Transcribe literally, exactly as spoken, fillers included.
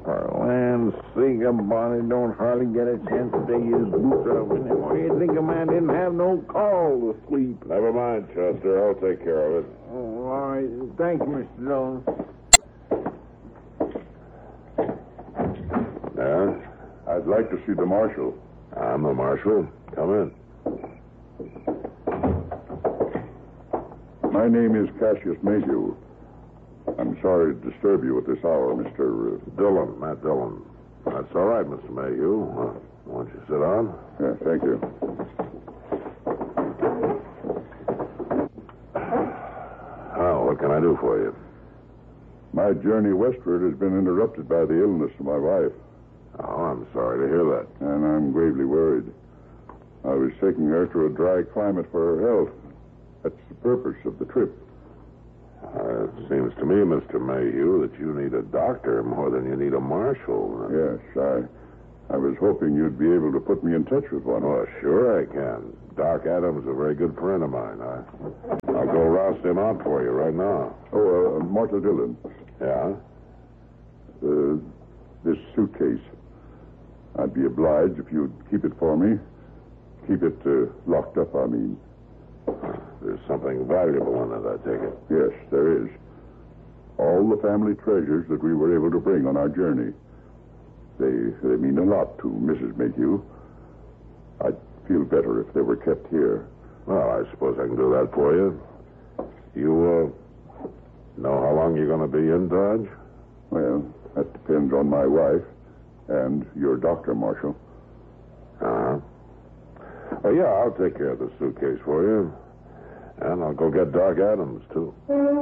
For land's sake, a Bonnie don't hardly get a chance to take his boots off anymore. You think a man didn't have no call to sleep? Never mind, Chester. I'll take care of it. Oh, all right. Thank you, Mister Jones. Yeah? I'd like to see the marshal. I'm the marshal. Come in. My name is Cassius Mayhew. I'm sorry to disturb you at this hour, Mister Uh... Dillon, Matt Dillon. That's all right, Mister Mayhew. Uh, won't you sit down? Yeah, thank you. Oh, what can I do for you? My journey westward has been interrupted by the illness of my wife, Oh, I'm sorry to hear that. and I'm gravely worried. I was taking her to a dry climate for her health. That's the purpose of the trip. Uh, it seems to me, Mister Mayhew, that you need a doctor more than you need a marshal. Yes, I I was hoping you'd be able to put me in touch with one. Oh, sure I can. Doc Adams is a very good friend of mine. I, I'll go roust him out for you right now. Oh, uh, Marshal Dillon. Yeah? Uh, this suitcase. I'd be obliged if you'd keep it for me. Keep it uh, locked up, I mean. There's something valuable in it, I take it. Yes, there is. All the family treasures that we were able to bring on our journey. They they mean a lot to Missus Mayhew. I'd feel better if they were kept here. Well, I suppose I can do that for you. You, uh, know how long you're going to be in Dodge? Well, that depends on my wife and your doctor, Marshal. Uh-huh. Oh, yeah, I'll take care of the suitcase for you. And I'll go get Doc Adams, too.